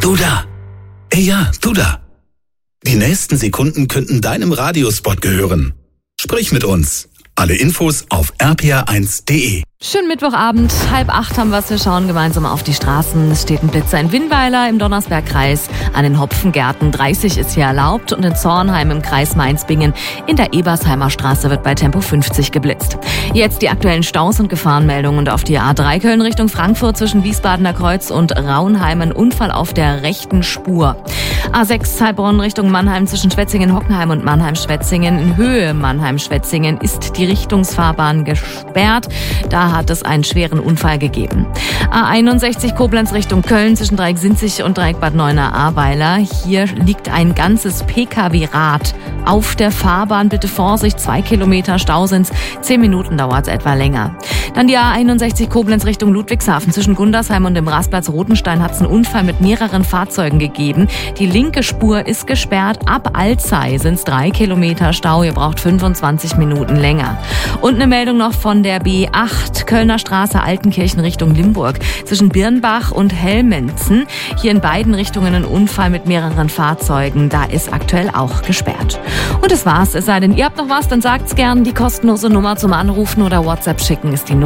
Du da. Ja, du da. Die nächsten Sekunden könnten deinem Radiospot gehören. Sprich mit uns. Alle Infos auf rpa1.de. Schönen Mittwochabend, 7:30 haben wir. Wir schauen gemeinsam auf die Straßen. Es steht ein Blitzer in Winnweiler im Donnersbergkreis, an den Hopfengärten 30 ist hier erlaubt und in Zornheim im Kreis Mainz-Bingen in der Ebersheimer Straße wird bei Tempo 50 geblitzt. Jetzt die aktuellen Staus und Gefahrenmeldungen und auf die A3 Köln Richtung Frankfurt zwischen Wiesbadener Kreuz und Raunheim ein Unfall auf der rechten Spur. A6 Heilbronn Richtung Mannheim zwischen Schwetzingen-Hockenheim und Mannheim-Schwetzingen in Höhe Mannheim-Schwetzingen ist die Richtungsfahrbahn gesperrt. Da hat es einen schweren Unfall gegeben. A61 Koblenz Richtung Köln zwischen Dreieck Sinzig und Dreieck Bad Neuenahr-Ahrweiler. Hier liegt ein ganzes Pkw-Rad auf der Fahrbahn. Bitte Vorsicht, 2 Kilometer Stau sind's. 10 Minuten dauert es etwa länger. Dann die A61 Koblenz Richtung Ludwigshafen. Zwischen Gundersheim und dem Rastplatz Rotenstein hat es einen Unfall mit mehreren Fahrzeugen gegeben. Die linke Spur ist gesperrt. Ab Alzey sind es 3 Kilometer Stau. Ihr braucht 25 Minuten länger. Und eine Meldung noch von der B8 Kölner Straße Altenkirchen Richtung Limburg. Zwischen Birnbach und Hellmenzen. Hier in beiden Richtungen ein Unfall mit mehreren Fahrzeugen. Da ist aktuell auch gesperrt. Und das war's. Es sei denn, ihr habt noch was, dann sagt's gern. Die kostenlose Nummer zum Anrufen oder WhatsApp schicken ist die